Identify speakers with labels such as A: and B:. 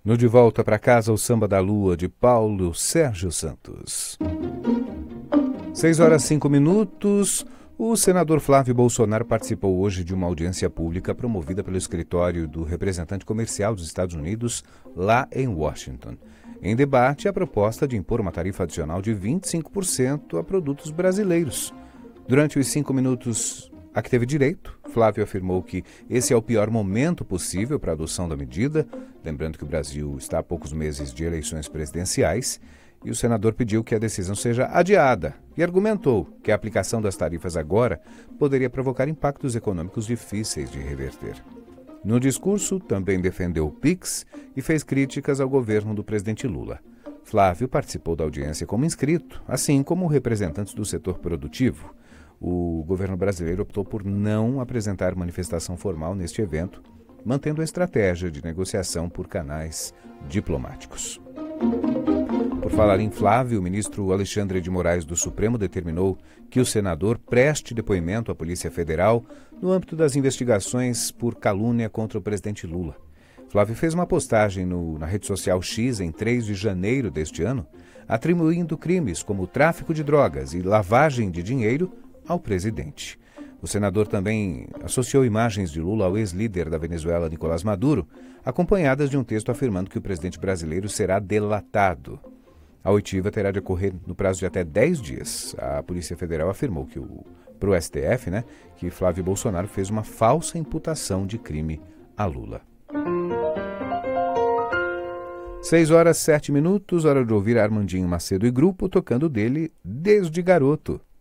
A: No De Volta para Casa, o Samba da Lua, de Paulo Sérgio Santos. 6 horas 5 minutos. O senador Flávio Bolsonaro participou hoje de uma audiência pública promovida pelo escritório do representante comercial dos Estados Unidos, lá em Washington. Em debate, a proposta de impor uma tarifa adicional de 25% a produtos brasileiros. Durante os 5 minutos a que teve direito, Flávio afirmou que esse é o pior momento possível para a adoção da medida, lembrando que o Brasil está a poucos meses de eleições presidenciais, e o senador pediu que a decisão seja adiada e argumentou que a aplicação das tarifas agora poderia provocar impactos econômicos difíceis de reverter. No discurso, também defendeu o PIX e fez críticas ao governo do presidente Lula. Flávio participou da audiência como inscrito, assim como representantes do setor produtivo. O governo brasileiro optou por não apresentar manifestação formal neste evento, mantendo a estratégia de negociação por canais diplomáticos. Por falar em Flávio, o ministro Alexandre de Moraes do Supremo determinou que o senador preste depoimento à Polícia Federal no âmbito das investigações por calúnia contra o presidente Lula. Flávio fez uma postagem na rede social X em 3 de janeiro deste ano, atribuindo crimes como tráfico de drogas e lavagem de dinheiro ao presidente. O senador também associou imagens de Lula ao ex-líder da Venezuela, Nicolás Maduro, acompanhadas de um texto afirmando que o presidente brasileiro será delatado. A oitiva terá de ocorrer no prazo de até 10 dias. A Polícia Federal afirmou para o STF, que Flávio Bolsonaro fez uma falsa imputação de crime a Lula. 6 horas 7 minutos, hora de ouvir Armandinho Macedo e grupo tocando dele Desde Garoto.